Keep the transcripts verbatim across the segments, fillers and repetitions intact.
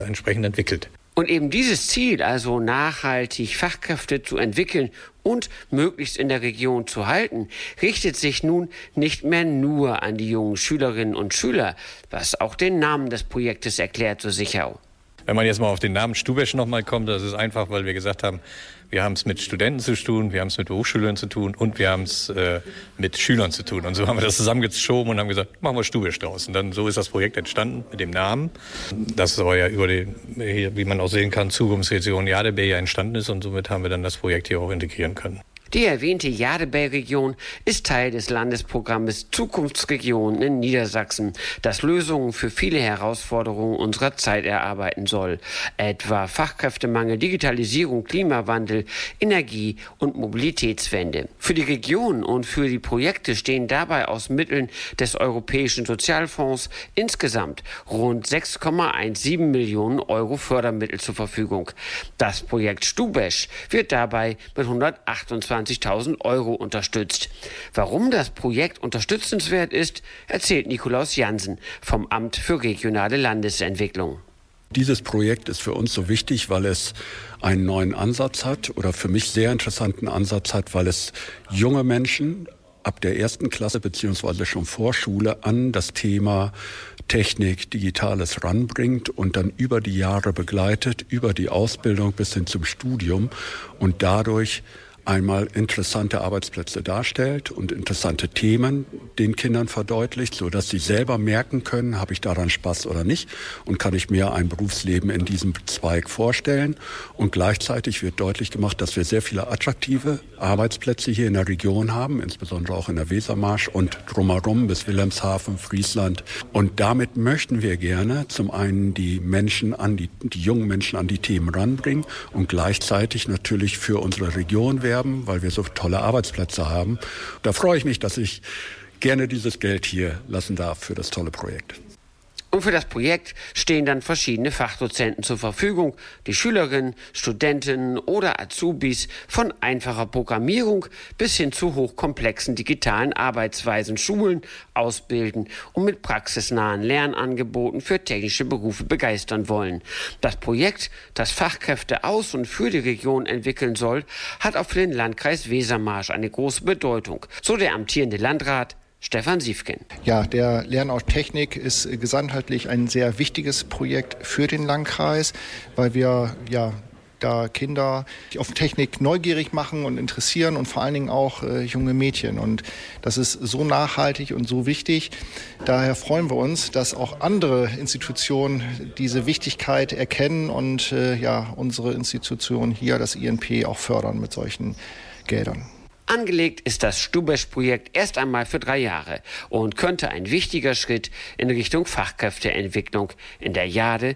entsprechend entwickelt. Und eben dieses Ziel, also nachhaltig Fachkräfte zu entwickeln und möglichst in der Region zu halten, richtet sich nun nicht mehr nur an die jungen Schülerinnen und Schüler, was auch den Namen des Projektes erklärt, so Sichau. Wenn man jetzt mal auf den Namen Stubesch nochmal kommt, das ist einfach, weil wir gesagt haben, wir haben es mit Studenten zu tun, wir haben es mit Hochschülern zu tun und wir haben es äh, mit Schülern zu tun. Und so haben wir das zusammengeschoben und haben gesagt, machen wir Stubesch draus. Und dann so ist das Projekt entstanden mit dem Namen. Das soll ja über die, wie man auch sehen kann, Zukunftsregion Jadebel ja entstanden ist und somit haben wir dann das Projekt hier auch integrieren können. Die erwähnte Jadebel-Region ist Teil des Landesprogrammes Zukunftsregionen in Niedersachsen, das Lösungen für viele Herausforderungen unserer Zeit erarbeiten soll, etwa Fachkräftemangel, Digitalisierung, Klimawandel, Energie- und Mobilitätswende. Für die Region und für die Projekte stehen dabei aus Mitteln des Europäischen Sozialfonds insgesamt rund sechs Komma siebzehn Millionen Euro Fördermittel zur Verfügung. Das Projekt Stubesch wird dabei mit hundertachtundzwanzigtausend Euro unterstützt. Warum das Projekt unterstützenswert ist, erzählt Nikolaus Jansen vom Amt für regionale Landesentwicklung. Dieses Projekt ist für uns so wichtig, weil es einen neuen Ansatz hat oder für mich sehr interessanten Ansatz hat, weil es junge Menschen ab der ersten Klasse beziehungsweise schon Vorschule an das Thema Technik, Digitales ranbringt und dann über die Jahre begleitet, über die Ausbildung bis hin zum Studium und dadurch einmal interessante Arbeitsplätze darstellt und interessante Themen den Kindern verdeutlicht, sodass sie selber merken können, habe ich daran Spaß oder nicht und kann ich mir ein Berufsleben in diesem Zweig vorstellen. Und gleichzeitig wird deutlich gemacht, dass wir sehr viele attraktive Arbeitsplätze hier in der Region haben, insbesondere auch in der Wesermarsch und drumherum bis Wilhelmshaven, Friesland. Und damit möchten wir gerne zum einen die Menschen an die, die jungen Menschen an die Themen ranbringen und gleichzeitig natürlich für unsere Region werden, weil wir so tolle Arbeitsplätze haben. Da freue ich mich, dass ich gerne dieses Geld hier lassen darf für das tolle Projekt. Und für das Projekt stehen dann verschiedene Fachdozenten zur Verfügung, die Schülerinnen, Studentinnen oder Azubis von einfacher Programmierung bis hin zu hochkomplexen digitalen Arbeitsweisen schulen, ausbilden und mit praxisnahen Lernangeboten für technische Berufe begeistern wollen. Das Projekt, das Fachkräfte aus und für die Region entwickeln soll, hat auch für den Landkreis Wesermarsch eine große Bedeutung, so der amtierende Landrat Stefan Siefken. Ja, der Lernort Technik ist gesamtheitlich ein sehr wichtiges Projekt für den Landkreis, weil wir ja da Kinder auf Technik neugierig machen und interessieren und vor allen Dingen auch äh, junge Mädchen. Und das ist so nachhaltig und so wichtig. Daher freuen wir uns, dass auch andere Institutionen diese Wichtigkeit erkennen und äh, ja unsere Institution hier, das I N P, auch fördern mit solchen Geldern. Angelegt ist das Stubesch-Projekt erst einmal für drei Jahre und könnte ein wichtiger Schritt in Richtung Fachkräfteentwicklung in der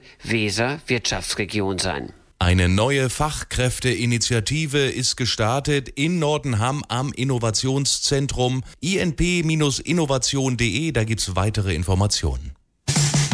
Jade-Weser-Wirtschaftsregion sein. Eine neue Fachkräfteinitiative ist gestartet in Nordenham am Innovationszentrum I N P Innovation punkt de. Da gibt es weitere Informationen.